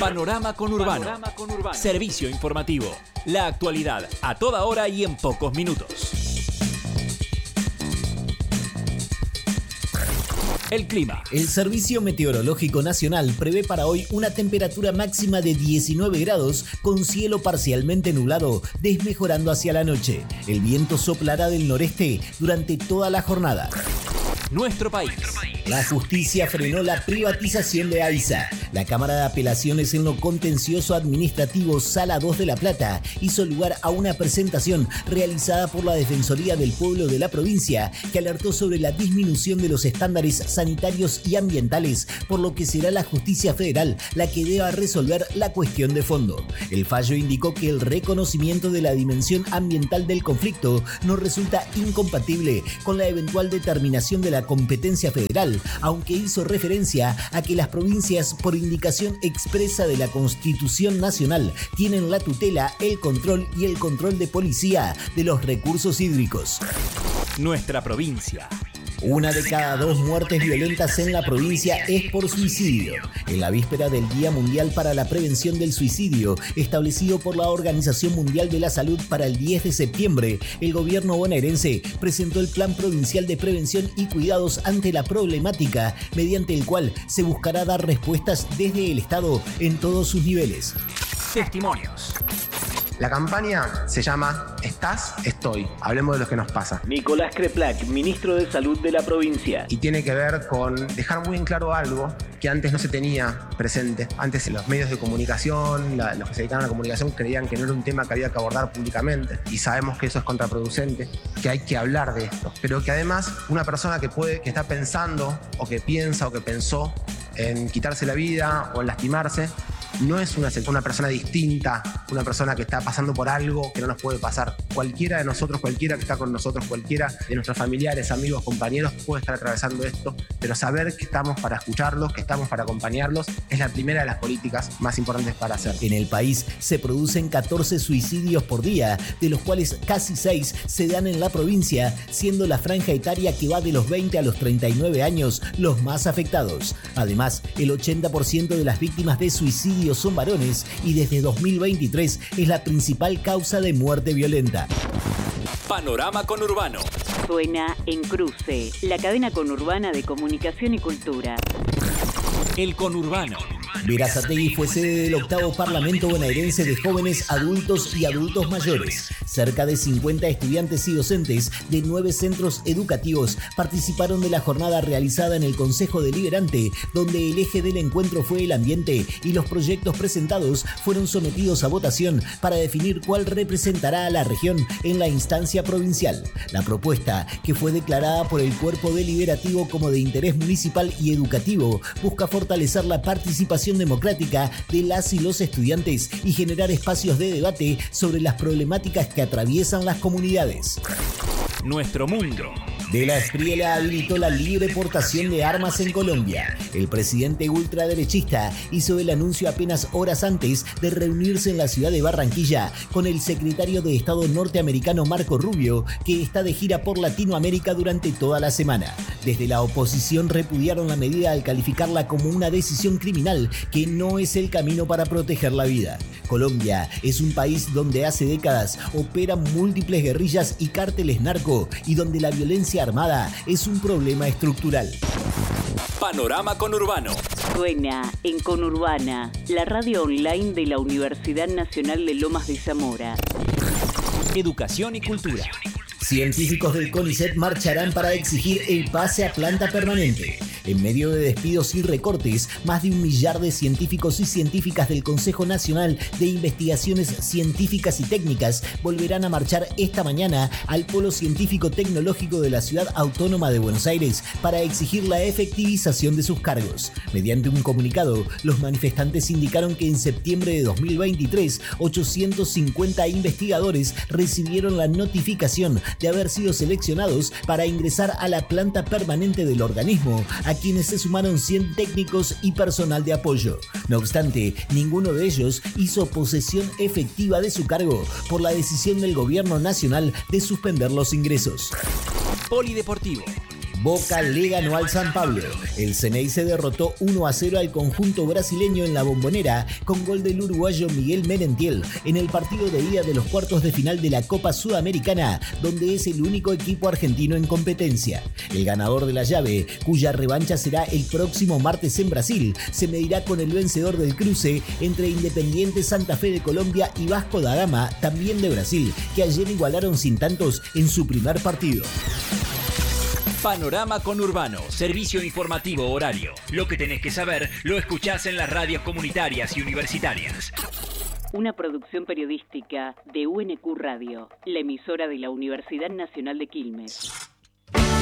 Panorama Conurbano. Servicio informativo. La actualidad a toda hora y en pocos minutos. El clima. El Servicio Meteorológico Nacional prevé para hoy una temperatura máxima de 19 grados con cielo parcialmente nublado, desmejorando hacia la noche. El viento soplará del noreste durante toda la jornada. Nuestro país. La justicia frenó la privatización de AISA. La Cámara de Apelaciones en lo Contencioso Administrativo Sala 2 de La Plata hizo lugar a una presentación realizada por la Defensoría del Pueblo de la provincia que alertó sobre la disminución de los estándares sanitarios y ambientales, por lo que será la justicia federal la que deba resolver la cuestión de fondo. El fallo indicó que el reconocimiento de la dimensión ambiental del conflicto no resulta incompatible con la eventual determinación de la competencia federal, aunque hizo referencia a que las provincias, por indicación expresa de la Constitución Nacional, tienen la tutela, el control y el control de policía de los recursos hídricos. Nuestra provincia. 1 de cada 2 muertes violentas en la provincia es por suicidio. En la víspera del Día Mundial para la Prevención del Suicidio, establecido por la Organización Mundial de la Salud para el 10 de septiembre, el gobierno bonaerense presentó el Plan Provincial de Prevención y Cuidados ante la problemática, mediante el cual se buscará dar respuestas desde el Estado en todos sus niveles. Testimonios. La campaña se llama ¿Estás? Estoy. Hablemos de lo que nos pasa. Nicolás Creplac, ministro de Salud de la provincia. Y tiene que ver con dejar muy en claro algo que antes no se tenía presente. Antes los medios de comunicación, los que se dedicaban a la comunicación creían que no era un tema que había que abordar públicamente. Y sabemos que eso es contraproducente, que hay que hablar de esto. Pero que además una persona que está pensando o que piensa o que pensó en quitarse la vida o en lastimarse, no es una persona distinta, una persona que está pasando por algo que no nos puede pasar. Cualquiera de nosotros, cualquiera que está con nosotros, cualquiera de nuestros familiares, amigos, compañeros puede estar atravesando esto, pero saber que estamos para escucharlos, que estamos para acompañarlos, es la primera de las políticas más importantes para hacer. En el país se producen 14 suicidios por día, de los cuales casi 6 se dan en la provincia, siendo la franja etaria que va de los 20 a los 39 años los más afectados. Además, el 80% de las víctimas de suicidio son varones y desde 2023 es la principal causa de muerte violenta. Panorama Conurbano. Suena en Cruce, la cadena conurbana de comunicación y cultura. El Conurbano. Berazategui fue sede del 8º Parlamento Bonaerense de Jóvenes, Adultos y Adultos Mayores. Cerca de 50 estudiantes y docentes de 9 centros educativos participaron de la jornada realizada en el Consejo Deliberante, donde el eje del encuentro fue el ambiente y los proyectos presentados fueron sometidos a votación para definir cuál representará a la región en la instancia provincial. La propuesta, que fue declarada por el cuerpo deliberativo como de interés municipal y educativo, busca fortalecer la participación democrática de las y los estudiantes y generar espacios de debate sobre las problemáticas que atraviesan las comunidades. Nuestro mundo. De la Espriella habilitó la libre portación de armas en Colombia. El presidente ultraderechista hizo el anuncio apenas horas antes de reunirse en la ciudad de Barranquilla con el secretario de Estado norteamericano Marco Rubio, que está de gira por Latinoamérica durante toda la semana. Desde la oposición repudiaron la medida al calificarla como una decisión criminal que no es el camino para proteger la vida. Colombia es un país donde hace décadas operan múltiples guerrillas y cárteles narco y donde la violencia armada es un problema estructural. Panorama Conurbano. Suena en Conurbana, la radio online de la Universidad Nacional de Lomas de Zamora. Educación y cultura. Científicos del CONICET marcharán para exigir el pase a planta permanente. En medio de despidos y recortes, más de 1 millar de científicos y científicas del Consejo Nacional de Investigaciones Científicas y Técnicas volverán a marchar esta mañana al Polo Científico Tecnológico de la Ciudad Autónoma de Buenos Aires para exigir la efectivización de sus cargos. Mediante un comunicado, los manifestantes indicaron que en septiembre de 2023, 850 investigadores recibieron la notificación de haber sido seleccionados para ingresar a la planta permanente del organismo, a quienes se sumaron 100 técnicos y personal de apoyo. No obstante, ninguno de ellos hizo posesión efectiva de su cargo por la decisión del gobierno nacional de suspender los ingresos. Polideportivo. Boca le ganó al San Pablo. El Ceneice derrotó 1-0 al conjunto brasileño en la Bombonera con gol del uruguayo Miguel Merentiel en el partido de ida de los cuartos de final de la Copa Sudamericana, donde es el único equipo argentino en competencia. El ganador de la llave, cuya revancha será el próximo martes en Brasil, se medirá con el vencedor del cruce entre Independiente Santa Fe de Colombia y Vasco da Gama, también de Brasil, que ayer igualaron sin tantos en su primer partido. Panorama Conurbano, servicio informativo horario. Lo que tenés que saber lo escuchás en las radios comunitarias y universitarias. Una producción periodística de UNQ Radio, la emisora de la Universidad Nacional de Quilmes.